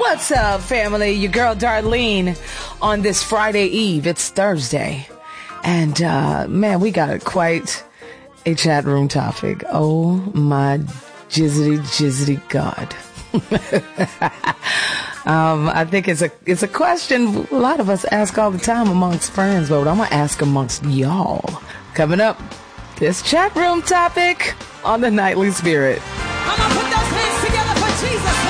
What's up, family? Your girl Darlene on this Friday Eve. It's Thursday. And, man, we got quite a chat room topic. Oh, my jizzity God. I think it's a question a lot of us ask all the time amongst friends, but I'm going to ask amongst y'all. Coming up, this chat room topic on the Nightly Spirit. I'm going to put those hands together for Jesus.